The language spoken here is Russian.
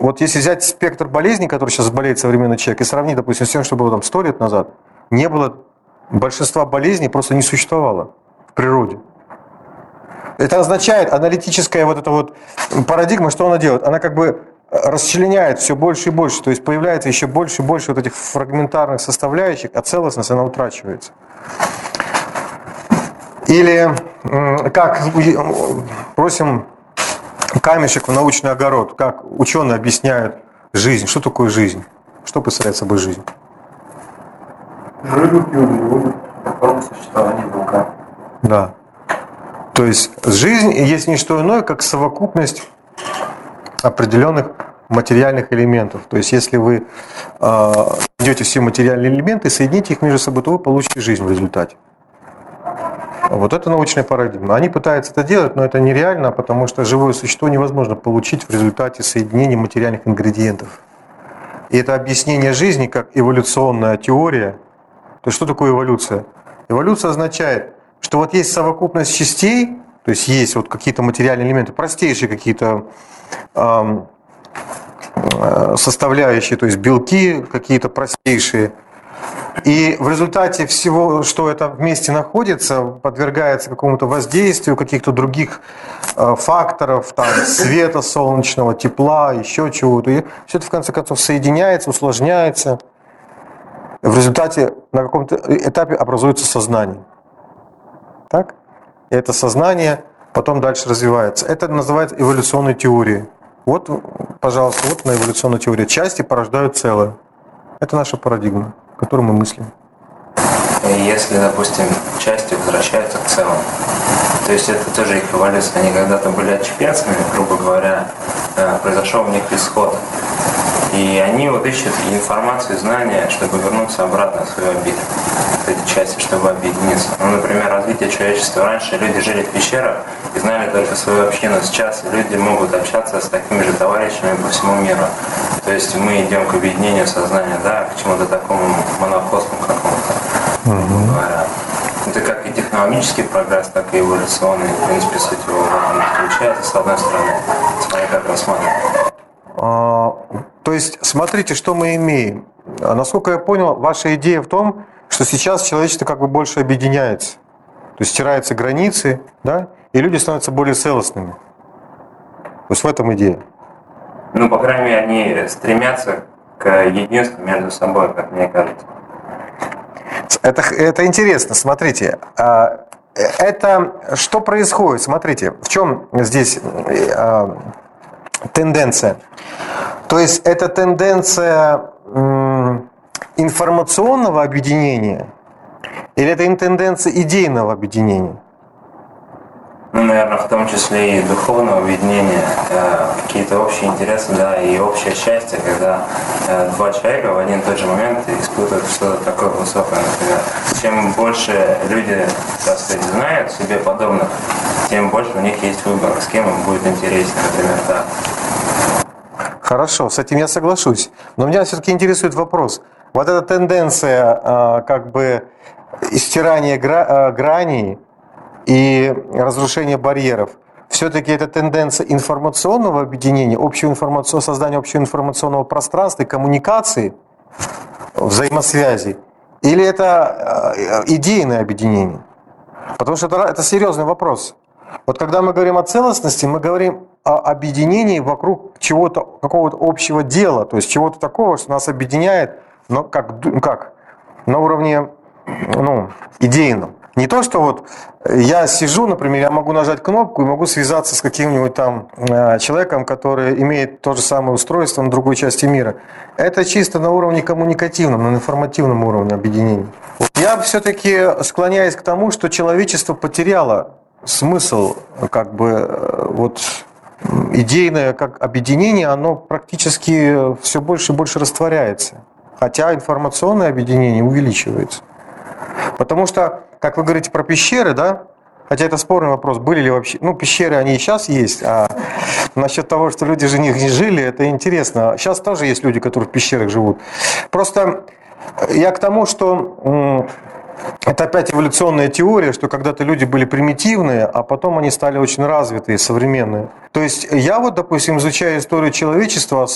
вот если взять спектр болезней, который сейчас болеет современный человек, и сравнить, допустим, с тем, что было там 100 лет назад, не было, большинства болезней просто не существовало в природе. Это означает, аналитическая вот эта вот парадигма, что она делает? Она как бы расчленяет все больше и больше, то есть появляется еще больше и больше вот этих фрагментарных составляющих, а целостность она утрачивается. Или как просим камешек в научный огород, как ученые объясняют жизнь, что такое жизнь, что представляет собой жизнь? Рыбы, углеводы, форма существования белка. Да. То есть жизнь есть не что иное, как совокупность определенных материальных элементов. То есть если вы найдете все материальные элементы, соедините их между собой, то вы получите жизнь в результате. Вот это научная парадигма. Они пытаются это делать, но это нереально, потому что живое существо невозможно получить в результате соединения материальных ингредиентов. И это объяснение жизни как эволюционная теория. То есть что такое эволюция? Эволюция означает, что вот есть совокупность частей, то есть есть вот какие-то материальные элементы, простейшие какие-то составляющие, то есть белки какие-то простейшие. И в результате всего, что это вместе находится, подвергается какому-то воздействию каких-то других факторов, там, света солнечного, тепла, еще чего-то. И все это в конце концов соединяется, усложняется. В результате на каком-то этапе образуется сознание. Так? И это сознание потом дальше развивается. Это называется эволюционной теорией. Вот, пожалуйста, вот на эволюционной теории. Части порождают целое. Это наша парадигма, в которой мы мыслим. Если, допустим, части возвращаются к целому, то есть это тоже их эволюция. Они когда-то были отщепенцами, грубо говоря, произошел у них исход. И они вот ищут информацию, знания, чтобы вернуться обратно в свою обитель. Эти части, чтобы объединиться. Ну, например, развитие человечества. Раньше люди жили в пещерах и знали только свою общину. Сейчас люди могут общаться с такими же товарищами по всему миру. То есть мы идем к объединению сознания, да, к чему-то такому монохосному какому-то, грубо говоря. Это как и технологический прогресс, так и эволюционный. В принципе, суть его включается с одной стороны. Смотри, как рассматривать. То есть, смотрите, что мы имеем. Насколько я понял, ваша идея в том, что сейчас человечество как бы больше объединяется. То есть стираются границы, да, и люди становятся более целостными. То есть в этом идея. Ну, по крайней мере, они стремятся к единству между собой, как мне кажется. Это интересно, смотрите. Это что происходит? Смотрите, в чем здесь тенденция? То есть это тенденция информационного объединения или это тенденция идейного объединения? Ну, наверное, в том числе и духовного объединения, какие-то общие интересы, да, и общее счастье, когда два человека в один и тот же момент испытывают что-то такое высокое, например. Чем больше люди, так сказать, знают себе подобных, тем больше у них есть выбор, с кем им будет интереснее, например, так. Хорошо, с этим я соглашусь. Но меня все-таки интересует вопрос. Вот эта тенденция как бы стирания граней и разрушения барьеров, все-таки это тенденция информационного объединения, создания общего информационного пространства и коммуникации, взаимосвязи, или это идейное объединение? Потому что это серьезный вопрос. Вот когда мы говорим о целостности, мы говорим о объединении вокруг чего-то, какого-то общего дела, то есть чего-то такого, что нас объединяет, но как? На уровне идейном. Не то, что вот я сижу, например, я могу нажать кнопку и могу связаться с каким-нибудь там человеком, который имеет то же самое устройство на другой части мира. Это чисто на уровне коммуникативном, на информативном уровне объединения. Я все-таки склоняюсь к тому, что человечество потеряло смысл, как бы, вот идейное как объединение, оно практически все больше и больше растворяется. Хотя информационное объединение увеличивается. Потому что, как вы говорите про пещеры, да, хотя это спорный вопрос, были ли вообще, пещеры они и сейчас есть, а насчет того, что люди же в них не жили, это интересно. Сейчас тоже есть люди, которые в пещерах живут. Просто я к тому, что это опять эволюционная теория, что когда-то люди были примитивные, а потом они стали очень развитые, современные. То есть я вот, допустим, изучая историю человечества,